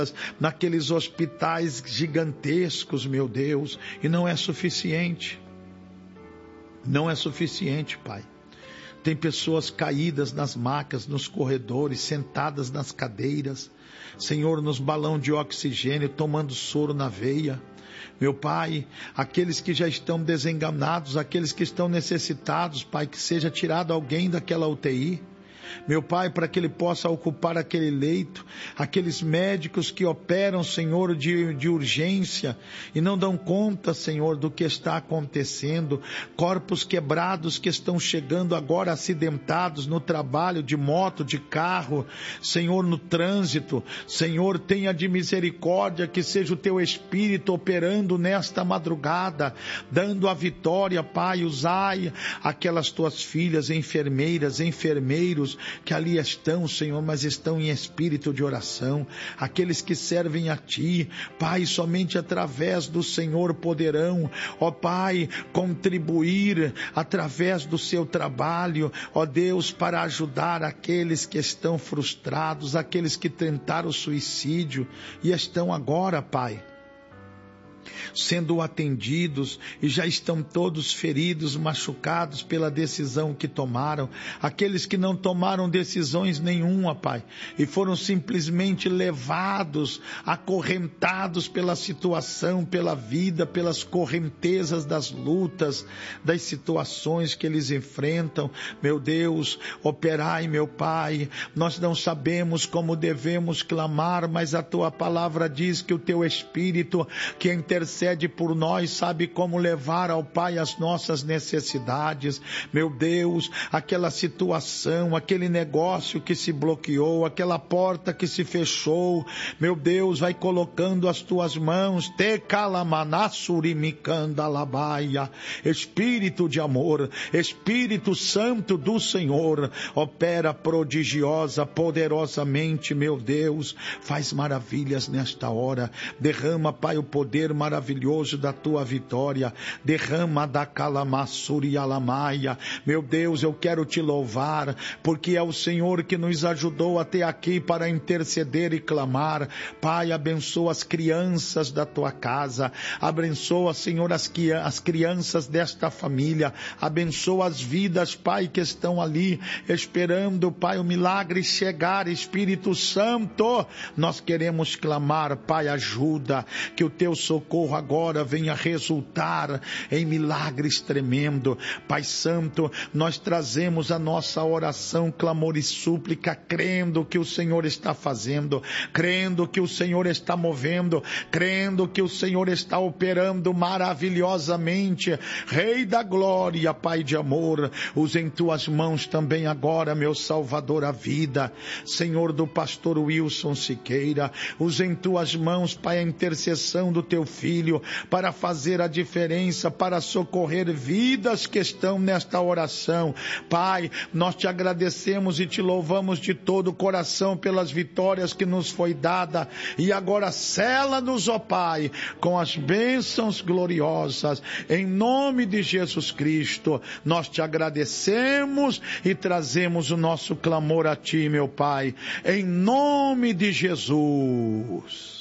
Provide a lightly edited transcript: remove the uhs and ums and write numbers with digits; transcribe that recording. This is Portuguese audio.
naqueles hospitais gigantescos, meu Deus, e não é suficiente. Não é suficiente, Pai. Tem pessoas caídas nas macas, nos corredores, sentadas nas cadeiras, Senhor, nos balões de oxigênio, tomando soro na veia. Meu Pai, aqueles que já estão desenganados, aqueles que estão necessitados, Pai, que seja tirado alguém daquela UTI. Meu Pai, para que ele possa ocupar aquele leito, aqueles médicos que operam, Senhor, de urgência e não dão conta, Senhor, do que está acontecendo, corpos quebrados que estão chegando agora acidentados no trabalho, de moto, de carro, Senhor, no trânsito. Senhor, tenha de misericórdia, que seja o Teu Espírito operando nesta madrugada, dando a vitória, Pai. Usai aquelas Tuas filhas, enfermeiras, enfermeiros, que ali estão, Senhor, mas estão em espírito de oração, aqueles que servem a Ti, Pai, somente através do Senhor poderão, ó Pai, contribuir através do seu trabalho, ó Deus, para ajudar aqueles que estão frustrados, aqueles que tentaram suicídio e estão agora, Pai, sendo atendidos e já estão todos feridos, machucados pela decisão que tomaram, aqueles que não tomaram decisões nenhuma, Pai, e foram simplesmente levados, acorrentados pela situação, pela vida, pelas correntezas das lutas, das situações que eles enfrentam. Meu Deus, operai, meu Pai, nós não sabemos como devemos clamar, mas a Tua palavra diz que o Teu Espírito, que intercede por nós, sabe como levar ao Pai as nossas necessidades. Meu Deus, aquela situação, aquele negócio que se bloqueou, aquela porta que se fechou, meu Deus, vai colocando as Tuas mãos, te calamanassurimicandalabaia, Espírito de amor, Espírito Santo do Senhor, opera prodigiosa, poderosamente, meu Deus, faz maravilhas nesta hora, derrama, Pai, o poder maravilhoso da Tua vitória, derrama da calamassuri alamaia. Meu Deus, eu quero Te louvar, porque é o Senhor que nos ajudou até aqui para interceder e clamar. Pai, abençoa as crianças da Tua casa, abençoa, Senhor, as crianças desta família, abençoa as vidas, Pai, que estão ali esperando, Pai, o milagre chegar. Espírito Santo, nós queremos clamar, Pai, ajuda, que o Teu socorro agora venha resultar em milagres tremendo. Pai Santo, nós trazemos a nossa oração, clamor e súplica, crendo que o Senhor está fazendo, crendo que o Senhor está movendo, crendo que o Senhor está operando maravilhosamente. Rei da glória, Pai de amor, usa em Tuas mãos também agora, meu Salvador, a vida, Senhor, do pastor Wilson Siqueira, usa em Tuas mãos, Pai, a intercessão do Teu Filho, para fazer a diferença, para socorrer vidas que estão nesta oração. Pai, nós Te agradecemos e Te louvamos de todo o coração pelas vitórias que nos foi dada, e agora sela-nos, ó Pai, com as bênçãos gloriosas, em nome de Jesus Cristo. Nós Te agradecemos e trazemos o nosso clamor a Ti, meu Pai, em nome de Jesus.